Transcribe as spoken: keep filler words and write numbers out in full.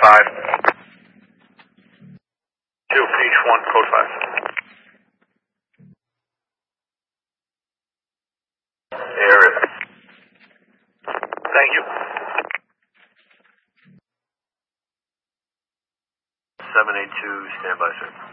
five. Two, Phoenix one, code five. Area. Thank you. seven eight two, stand by, sir.